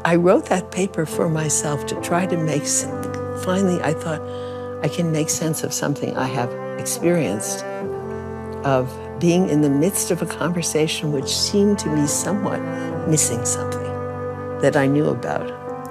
I wrote that paper for myself to try to make sense. Finally, I thought I can make sense of something I have experienced, of being in the midst of a conversation which seemed to me somewhat missing something that I knew about.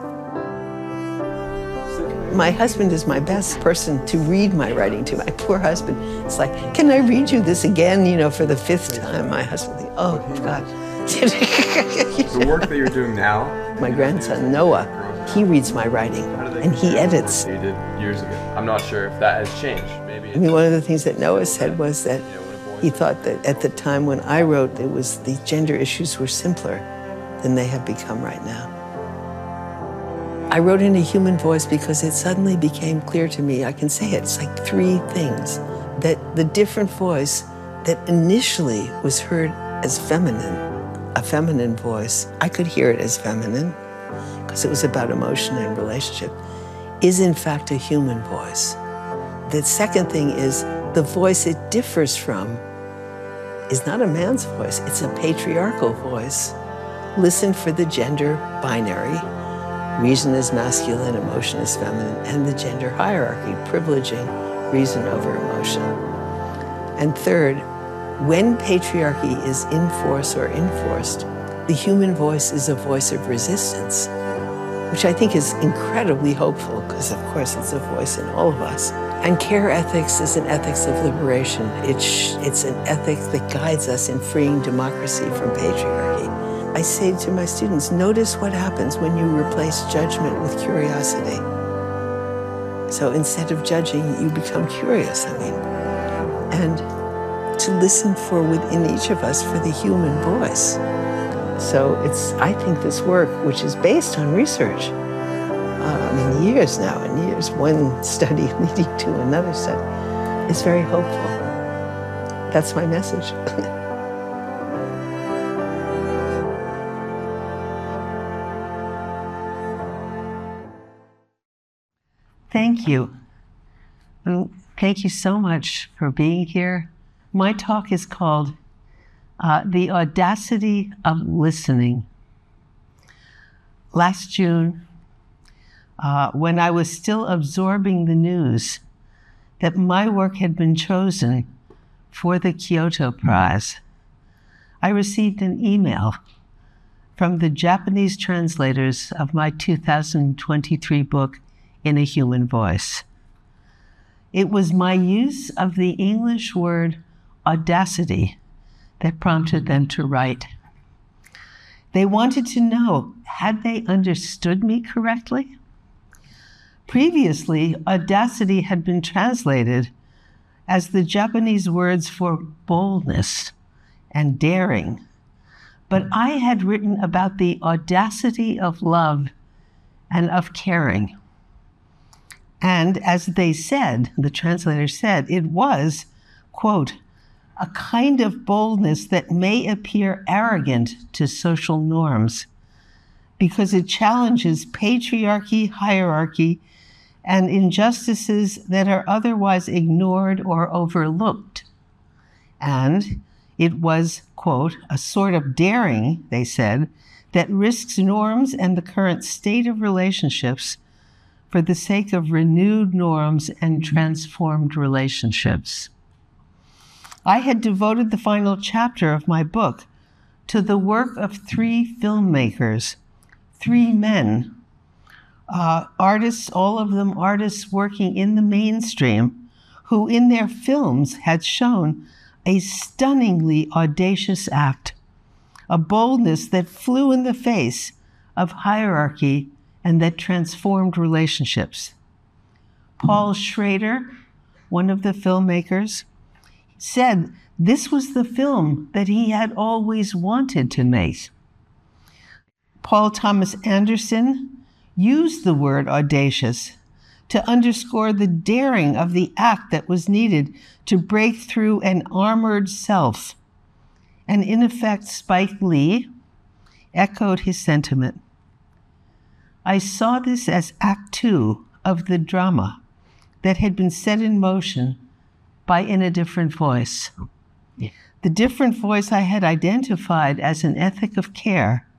My husband is my best person to read my writing to. My poor husband. It's like, can I read you this again, for the 5th time? My husband thinks, oh, God. The work that you're doing now? My grandson, Noah, he reads my writing, and he edits. You did years ago. I'm not sure if that has changed. Maybe. I mean, one of the things that Noah said was that he thought that at the time when I wrote, the gender issues were simpler than they have become right now. I wrote in a human voice because it suddenly became clear to me, I can say it, it's like 3 things, that the different voice that initially was heard as feminine, a feminine voice, I could hear it as feminine because it was about emotion and relationship, is in fact a human voice. The second thing is the voice it differs from is not a man's voice, it's a patriarchal voice. Listen for the gender binary. Reason is masculine, emotion is feminine, and the gender hierarchy, privileging reason over emotion. And third, when patriarchy is in force or enforced, the human voice is a voice of resistance, which I think is incredibly hopeful, because of course it's a voice in all of us. And care ethics is an ethics of liberation. It's an ethic that guides us in freeing democracy from patriarchy. I say to my students, notice what happens when you replace judgment with curiosity. So instead of judging, you become curious, and to listen for within each of us for the human voice. So I think this work, which is based on research, years now and years, one study leading to another study, is very hopeful. That's my message. Thank you. Thank you so much for being here. My talk is called The Audacity of Listening. Last June, when I was still absorbing the news that my work had been chosen for the Kyoto Prize, I received an email from the Japanese translators of my 2023 book, In a Human Voice. It was my use of the English word audacity that prompted them to write. They wanted to know, had they understood me correctly? Previously, audacity had been translated as the Japanese words for boldness and daring, but I had written about the audacity of love and of caring. And as they said, the translator said, it was, quote, a kind of boldness that may appear arrogant to social norms because it challenges patriarchy, hierarchy, and injustices that are otherwise ignored or overlooked. And it was, quote, a sort of daring, they said, that risks norms and the current state of relationships for the sake of renewed norms and transformed relationships. I had devoted the final chapter of my book to the work of 3 filmmakers, 3 men, artists, all of them artists working in the mainstream, who in their films had shown a stunningly audacious act, a boldness that flew in the face of hierarchy and that transformed relationships. Paul Schrader, one of the filmmakers, said this was the film that he had always wanted to make. Paul Thomas Anderson used the word audacious to underscore the daring of the act that was needed to break through an armored self. And in effect, Spike Lee echoed his sentiment. I saw this as Act 2 of the drama that had been set in motion by In a Different Voice. The different voice I had identified as an ethic of care